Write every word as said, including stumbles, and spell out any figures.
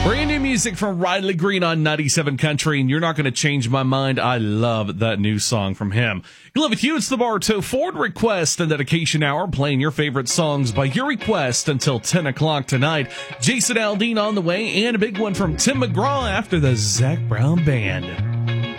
Brand new music from Riley Green on ninety-seven Country, and You're Not Gonna Change My Mind. I love that new song from him. Good luck with you. It's the Bartow Ford Request and Dedication Hour, playing your favorite songs by your request until ten o'clock tonight. Jason Aldean on the way, and a big one from Tim McGraw after the Zac Brown Band.